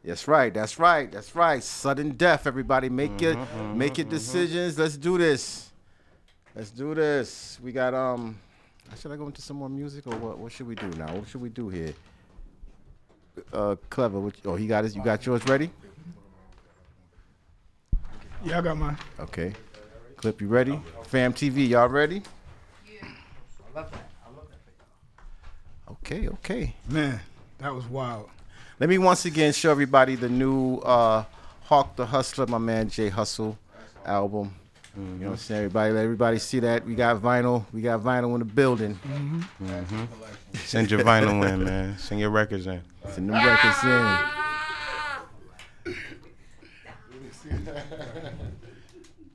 That's right. That's right. That's right. Sudden death. Everybody, make your decisions. Let's do this. Let's do this. We got Should I go into some more music or what? What should we do now? What should we do here? Clever. He got his. You got yours ready? Yeah, I got mine. Okay. Clip, you ready? Fam TV, y'all ready? Yeah. I love that. I love that. Okay. Man, that was wild. Let me once again show everybody the new Hawk the Hustler, my man Jay Hustle album. You know what I'm saying? Everybody, let everybody see that. We got vinyl. We got vinyl in the building. Send your vinyl in, man. Send your records in. Send them records in.